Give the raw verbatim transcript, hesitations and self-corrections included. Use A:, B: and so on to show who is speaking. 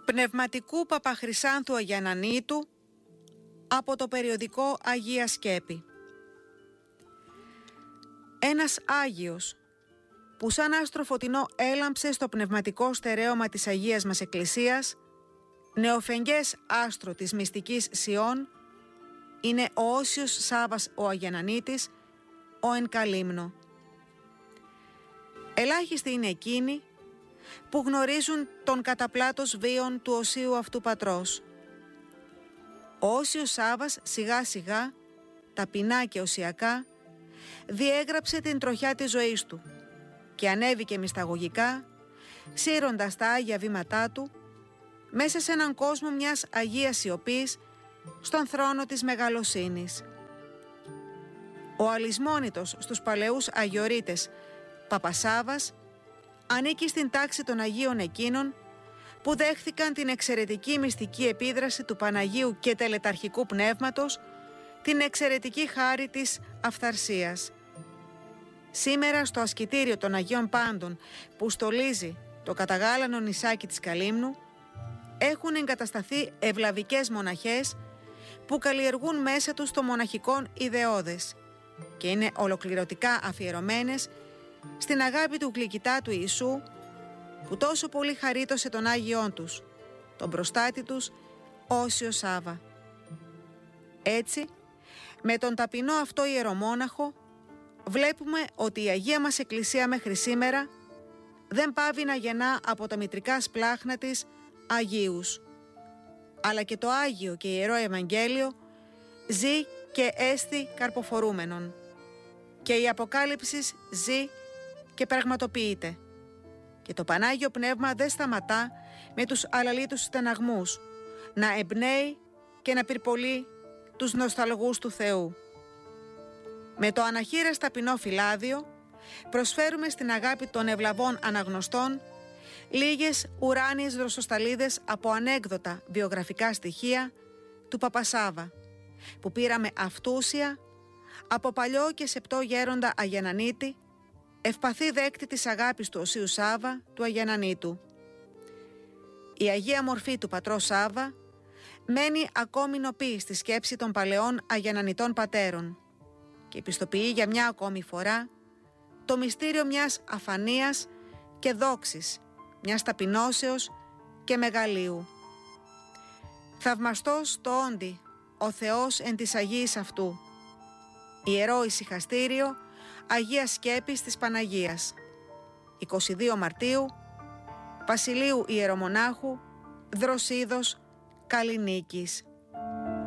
A: Πνευματικού Παπαχρυσάνθου Αγιανανίτου από το περιοδικό Αγία Σκέπη. Ένας Άγιος που σαν άστρο φωτεινό έλαμψε στο πνευματικό στερέωμα της Αγίας μας Εκκλησίας, νεοφεγγές άστρο της μυστικής Σιών, είναι ο Όσιος Σάββας ο Αγιανανίτης, ο εν καλύμνο. Ελάχιστοι είναι εκείνοι που γνωρίζουν τον καταπλάτος βίον του οσίου αυτού πατρός. Ο Όσιος Σάββας σιγά σιγά, ταπεινά και οσιακά, διέγραψε την τροχιά της ζωής του και ανέβηκε μυσταγωγικά, σύροντας τα Άγια βήματά του, μέσα σε έναν κόσμο μιας Αγίας Σιωπής, στον θρόνο της μεγαλοσύνης. Ο αλυσμόνητος στους παλαιούς Αγιορείτες Παπασάββας ανήκει στην τάξη των Αγίων εκείνων που δέχθηκαν την εξαιρετική μυστική επίδραση του Παναγίου και τελεταρχικού πνεύματος, την εξαιρετική χάρη της αυθαρσίας. Σήμερα στο ασκητήριο των Αγίων Πάντων που στολίζει το καταγάλανο νησάκι της Καλύμνου έχουν εγκατασταθεί ευλαβικές μοναχές που καλλιεργούν μέσα τους το μοναχικόν ιδεώδες και είναι ολοκληρωτικά αφιερωμένες στην αγάπη του γλυκητά του Ιησού που τόσο πολύ χαρίτωσε τον Άγιόν τους, τον προστάτη τους Όσιο Σάββα. Έτσι, με τον ταπεινό αυτό ιερομόναχο βλέπουμε ότι η Αγία μας Εκκλησία μέχρι σήμερα δεν πάβει να γεννά από τα μητρικά σπλάχνα της Αγίους, αλλά και το Άγιο και Ιερό Ευαγγέλιο ζει και έστι καρποφορούμενον και η Αποκάλυψη ζει και πραγματοποιείται και το Πανάγιο Πνεύμα δεν σταματά με τους αλαλήτους στεναγμούς να εμπνέει και να πυρπολεί τους νοσταλγούς του Θεού. Με το αναχείρας ταπεινό φυλάδιο προσφέρουμε στην αγάπη των ευλαβών αναγνωστών λίγες ουράνιες δροσοσταλίδες από ανέκδοτα βιογραφικά στοιχεία του Παπασάββα που πήραμε αυτούσια από παλιό και σεπτό γέροντα Αγιανανίτη, ευπαθή δέκτη της αγάπης του Οσίου Σάββα του Αγιανανίτου. Η Αγία Μορφή του πατρός Σάββα μένει ακόμη νοπή στη σκέψη των παλαιών Αγιανανιτών πατέρων και επιστοποιεί για μια ακόμη φορά το μυστήριο μιας αφανίας και δόξης, μιας ταπεινώσεως και μεγαλείου. Θαυμαστός το όντι ο Θεός εν της Αγίης αυτού. Ιερό Ησυχαστήριο Αγίας Σκέπης της Παναγίας, εικοστή δεύτερη Μαρτίου, Βασιλείου Ιερομονάχου, Δροσίδος, Καλλινίκης.